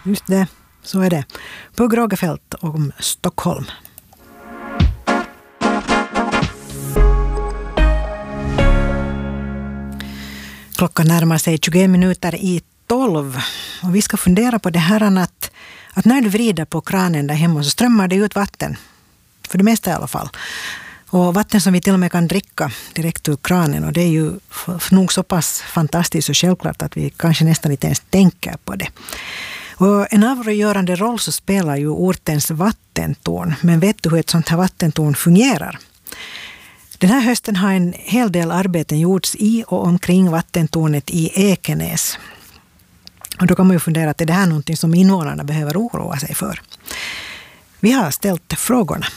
Just det, så är det. På Grågefält om Stockholm. Klockan närmar sig 21 minuter i 12 och vi ska fundera på det här att när du vrider på kranen där hemma så strömmar det ut vatten. För det mesta i alla fall. Och vatten som vi till och med kan dricka direkt ur kranen, och det är ju nog så pass fantastiskt och självklart att vi kanske nästan inte ens tänker på det. Och en avgörande roll så spelar ju ortens vattentorn, men vet du hur ett sånt här vattentorn fungerar? Den här hösten har en hel del arbeten gjorts i och omkring vattentornet i Ekenäs. Och då kan man ju fundera att är det här någonting som invånarna behöver oroa sig för? Vi har ställt frågorna.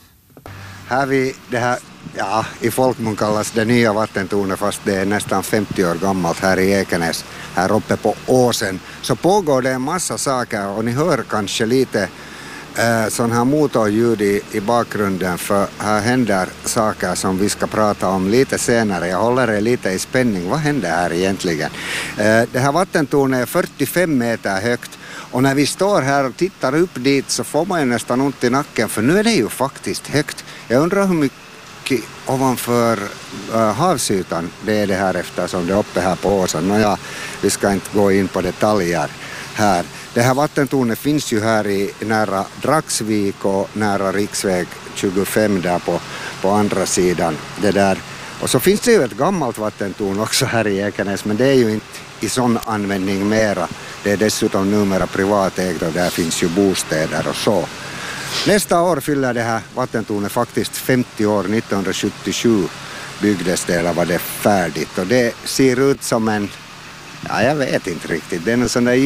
Här vi det här, ja, i folkmun kallas det nya vattentornet, fast det är nästan 50 år gammalt här i Ekenäs, här uppe på åsen. Så pågår det en massa saker och ni hör kanske lite sån här motorljud i bakgrunden, för här händer saker som vi ska prata om lite senare. Jag håller er lite i spänning. Vad händer här egentligen? Det här vattentornet är 45 meter högt. Och när vi står här och tittar upp dit så får man ju nästan ont i nacken, för nu är det ju faktiskt högt. Jag undrar hur mycket ovanför havsytan det är det här, eftersom det är uppe här på åsen. Nåja, vi ska inte gå in på detaljer här. Det här vattentornet finns ju här i nära Dragsvik och nära riksväg 25 där på andra sidan. Det där. Och så finns det ju ett gammalt vattentorn också här i Ekenäs, men det är ju inte i sån användning mera. Det är dessutom numera privatägt och där finns ju bostäder och så. Nästa år fyller det här vattentornet faktiskt 50 år. 1977 byggdes det, eller var det färdigt. Och det ser ut som en, ja, jag vet inte riktigt, det är en sån där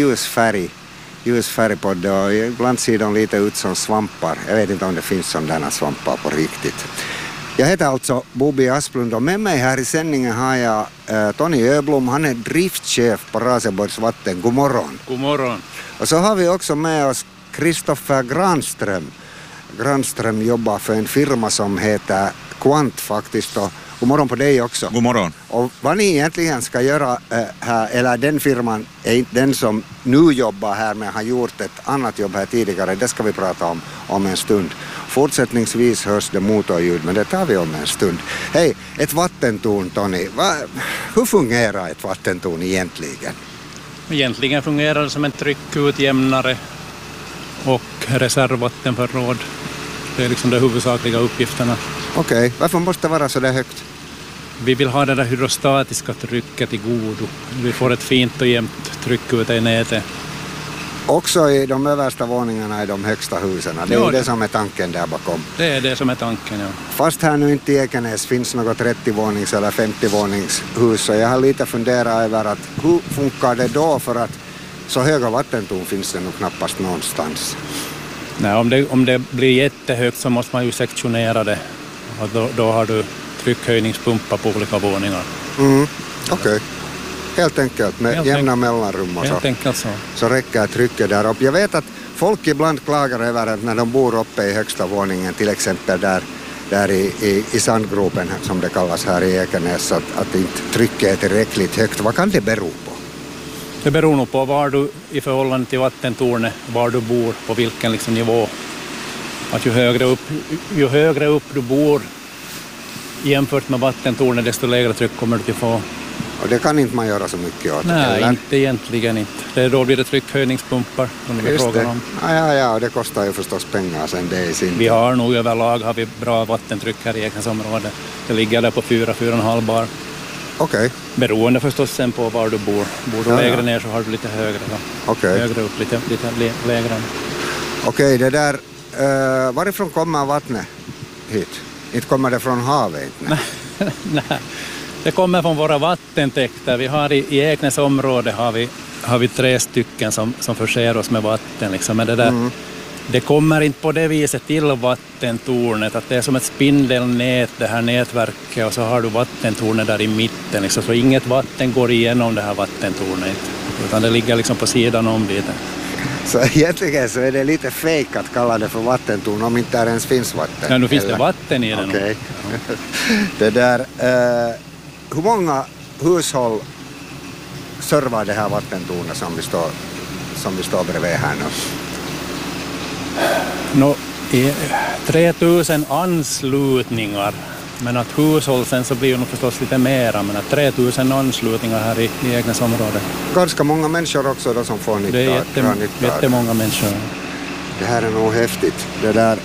ljusfärg på det, och ibland ser de lite ut som svampar. Jag vet inte om det finns sådana svampar på riktigt. Jag heter alltså Bobby Asplund och med mig här i sändningen har jag Tony Öblom. Han är driftchef på Raseborgs vatten. God morgon. God morgon. Och så har vi också med oss Kristoffer Granström. Granström jobbar för en firma som heter Quant faktiskt. Och god morgon på dig också. God morgon. Och vad ni egentligen ska göra här, eller den firman är inte den som nu jobbar här, men har gjort ett annat jobb här tidigare. Det ska vi prata om en stund. Fortsättningsvis hörs det motorljud, men det tar vi om en stund. Hej, ett vattentorn, Tony. Hur fungerar ett vattentorn egentligen? Egentligen fungerar det som en tryckutjämnare och reservvattenförråd. Det är liksom de huvudsakliga uppgifterna. Okej, varför måste det vara så där högt? Vi vill ha det där hydrostatiska trycket i godo. Vi får ett fint och jämnt tryck ute i nätet. Också i de översta våningarna i de högsta husen. Det är det som är tanken där bakom. Det är det som är tanken, ja. Fast här nu inte i Ekenäs finns något 30-vånings eller 50-våningshus, så jag har lite funderat över att hur funkar det då, för att så höga vattentorn finns det nog knappast någonstans. Nej, om det blir jättehögt så måste man ju sektionera det. Och då har du tryckhöjningspumpar på olika våningar. Okej. Helt enkelt med jämna mellanrum och så. Helt enkelt Så räcker trycket där uppe. Jag vet att folk ibland klagar över att när de bor uppe i högsta våningen, till exempel där i sandgropen som det kallas här i Ekenäs, att inte trycket är tillräckligt högt. Vad kan det bero på? Det beror nog på var du i förhållande till vattentornet, var du bor, på vilken liksom nivå. Att ju högre upp du bor jämfört med vattentornet, desto lägre tryck kommer du att få. Och det kan inte man göra så mycket åt? Nej, eller? inte egentligen inte. Då blir det tryckhöjningspumpar som det är frågan om. Ja, och det kostar ju förstås pengar sen det i sin. Vi har nog överlag bra vattentryck här i Ekenäsområdet. Det ligger där på 4,5 bar. Okej. Beroende förstås sen på var du bor. Bor du lägre ner så har du lite högre. Högre upp, lite lägre. Okej, det där. Varifrån kommer vattnet hit? Inte kommer det från havet? Nej. Det kommer från våra vattentäkter. Vi har i Eknäs område har vi 3 stycken som förser oss med vatten. Liksom. Men det kommer inte på det viset till vattentornet. Att det är som ett spindelnät, det här nätverket, och så har du vattentornet där i mitten. Liksom. Så inget vatten går igenom det här vattentornet. Utan det ligger liksom på sidan om lite. Så egentligen så är det lite fake att kalla det för vattentorn om inte där ens finns vatten. Ja, nu finns det vatten i den. Okej. Det där. Hur många hushåll servar det här vattentornet som vi står som vi står bredvid här nu? 3000 anslutningar, men att hushåll sen så blir det nog förstås lite mera, men att 3000 anslutningar här i Eknäs område. Ganska många människor också då som får nytta. Det är jättemånga människor. Det här är nog häftigt. Det där,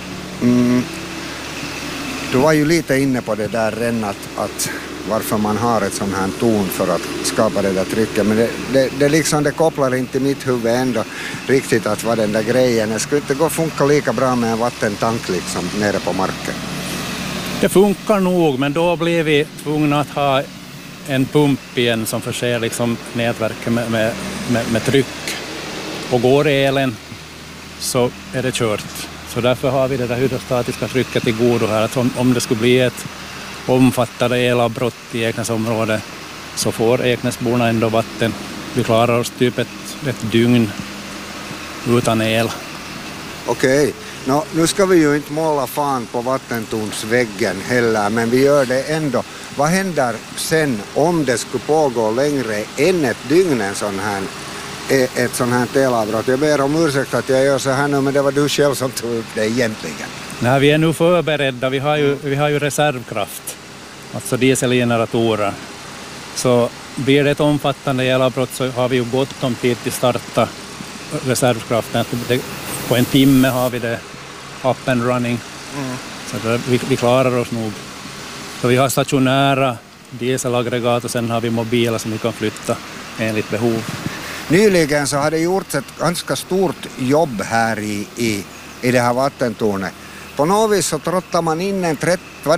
du var ju lite inne på det där redan att varför man har ett sån här ton för att skapa det där trycket. Men det kopplar inte i mitt huvud ändå riktigt att vad den där grejen. Det skulle inte funka lika bra med en vattentank liksom nere på marken. Det funkar nog, men då blir vi tvungna att ha en pump igen som förser liksom nätverket med tryck. Och går elen så är det kört. Så därför har vi det där hydrostatiska trycket i godo här. Att om det skulle bli ett omfattande elavbrott i Eknäs område så får Eknäsborna ändå vatten. Vi klarar oss typ ett dygn utan el. Okej. Nu ska vi ju inte måla fan på vattentornsväggen heller, men vi gör det ändå. Vad händer sen om det skulle pågå längre än ett dygn ett sån här elavbrott? Jag ber om ursäkt att jag gör så här nu, men det var du själv som tog upp det egentligen. Nej, vi är nu förberedda. Vi har ju reservkraft, alltså dieselgeneratorer. Så blir det ett omfattande elavbrott så har vi ju gott om tid till starta reservkraften. På en timme har vi det up and running. Så vi klarar oss nog. Så vi har stationära dieselaggregat och sen har vi mobiler som vi kan flytta enligt behov. Nyligen så har det gjorts ett ganska stort jobb här i det här vattentornet. På något vis så trottar man in ett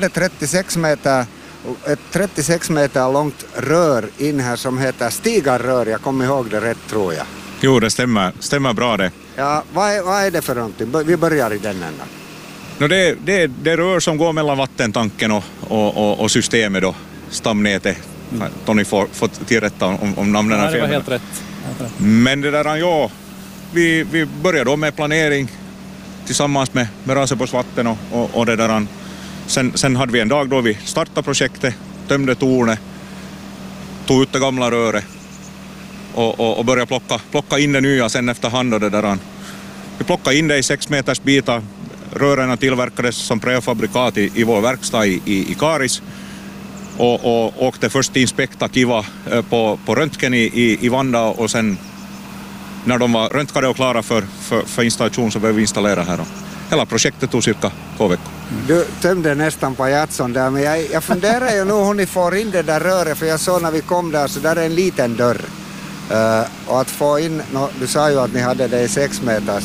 36 meter långt rör in här som heter stigarrör. Jag kommer ihåg det rätt, tror jag. Jo, det stämmer bra det. Ja, vad är det för någonting? Vi börjar i den ändan. Det rör som går mellan vattentanken och systemet då, stamnätet. Tony får tillrätta om namnen är fel. Det var helt rätt. Men det där, ja, vi börjar då med planering tillsammans med Rasebos vatten och det där. Sen hade vi en dag då vi startade projektet, tömde tornet, tog ut det gamla röret och började plocka in det nya sen efterhand och det där. Vi plockade in det i 6 meters bitar. Rören tillverkades som prefabrikat i vår verkstad i Karis och åkte först till Inspekta Kiva på röntgen i Vanda och sen när de var röntgade och klara för installation så började vi installera här. Hela projektet tog cirka 2 veckor. Du tömde nästan på Jatsson där, men jag funderar ju nu hur ni får in det där röret, för jag såg när vi kom där så där är en liten dörr. Och att få in, du sa ju att ni hade det i 6 meters